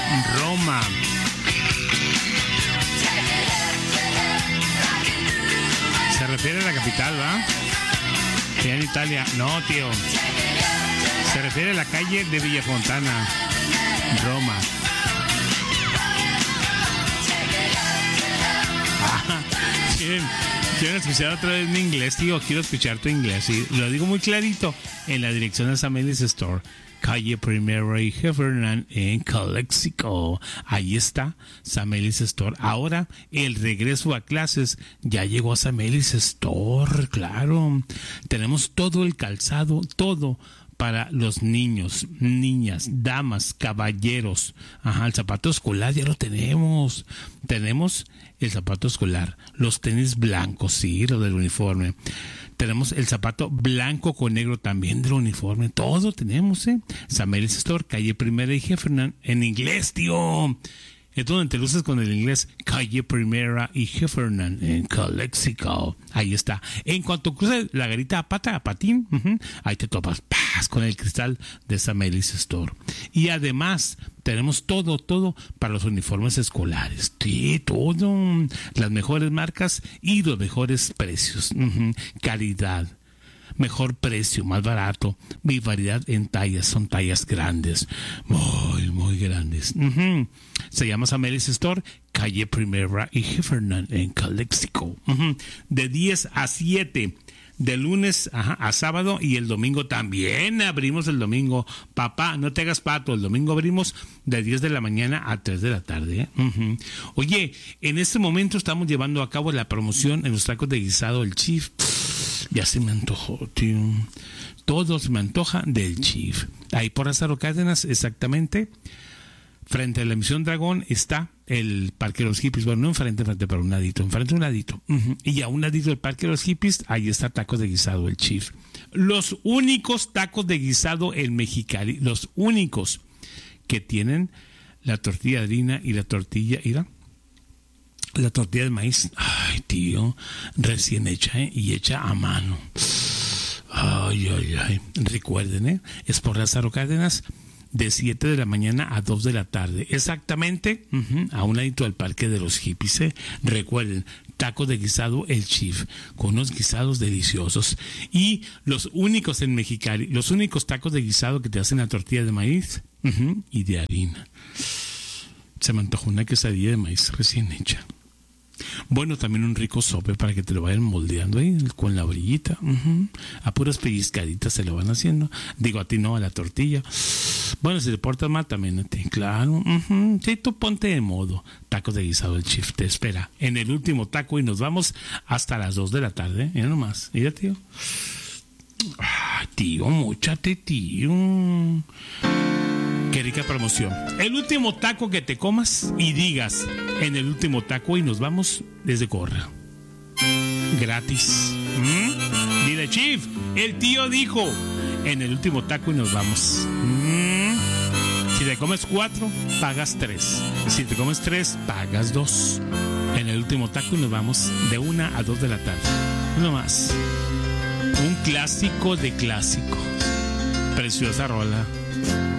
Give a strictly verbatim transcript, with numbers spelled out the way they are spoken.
Roma. Se refiere a la capital, ¿va? Sí, en Italia. No, tío. Se refiere a la calle de Villafontana, Roma. Ah, ¿quieren, ¿Quieren escuchar otra vez mi inglés, tío? Quiero escuchar tu inglés. Sí, lo digo muy clarito. En la dirección de Samelis Store, calle Primera y Heffernan en Calexico. Ahí está Samelis Store. Ahora el regreso a clases ya llegó a Samelis Store, claro. Tenemos todo el calzado, todo para los niños, niñas, damas, caballeros. Ajá, el zapato escolar ya lo tenemos. Tenemos el zapato escolar, los tenis blancos, sí, lo del uniforme. Tenemos el zapato blanco con negro también del uniforme. Todo tenemos, ¿eh? Samelis Store, calle Primera y Heffernan. En inglés, tío. Es donde te luces con el inglés. Calle Primera y Heffernan en Calexico. Ahí está. En cuanto cruces la garita a pata, a patín, uh-huh, ahí te topas ¡paz! Con el cristal de Samelis Store. Y además tenemos todo, todo para los uniformes escolares. Sí, todo. Las mejores marcas y los mejores precios. Uh-huh. Calidad. Mejor precio, más barato, y variedad en tallas, son tallas grandes, muy, muy grandes. Uh-huh. Se llama Samelis Store, calle Primera y Heffernan en Calexico. Uh-huh. De diez a siete, de lunes ajá, a sábado, y el domingo también abrimos el domingo. Papá, no te hagas pato, el domingo abrimos de diez de la mañana a tres de la tarde. ¿eh? Uh-huh. Oye, en este momento estamos llevando a cabo la promoción en los tacos de guisado El Chief. Ya se me antojó, tío. Todo se me antoja del Chief. Ahí por Lázaro Cárdenas, exactamente. Frente a la Misión Dragón está el Parque de los Hippies. Bueno, no enfrente, enfrente, pero un ladito. Enfrente, un ladito. Uh-huh. Y a un ladito del Parque de los Hippies, ahí está tacos de guisado el Chief. Los únicos tacos de guisado en Mexicali. Los únicos que tienen la tortilla de harina y la tortilla, mira, la tortilla de maíz, ay, tío, recién hecha, ¿eh? Y hecha a mano. Ay, ay, ay. Recuerden, ¿eh? Es por Lázaro Cárdenas, de siete de la mañana a dos de la tarde. Exactamente, uh-huh, a un ladito del Parque de los Hippies, ¿eh? Recuerden, tacos de guisado El Chief, con unos guisados deliciosos. Y los únicos en Mexicali, los únicos tacos de guisado que te hacen la tortilla de maíz, uh-huh, y de harina. Se me antojó una quesadilla de maíz recién hecha. Bueno, también un rico sope para que te lo vayan moldeando ahí con la orillita. Uh-huh. A puras pellizcaditas se lo van haciendo. Digo, a ti no, a la tortilla. Bueno, si te portas mal también a ti. Claro. Uh-huh. Sí, tú ponte de modo. Tacos de guisado El Chief te espera en el último taco y nos vamos hasta las dos de la tarde. Mira nomás. Mira, tío. Ay, tío, móchate, tío. Qué rica promoción. El último taco que te comas y digas en el último taco y nos vamos desde Corra. Gratis. ¿Mm? Dile, Chief, el tío dijo en el último taco y nos vamos. ¿Mm? Si te comes cuatro, pagas tres. Si te comes tres, pagas dos. En el último taco y nos vamos de una a dos de la tarde. No más. Un clásico de clásicos. Preciosa rola.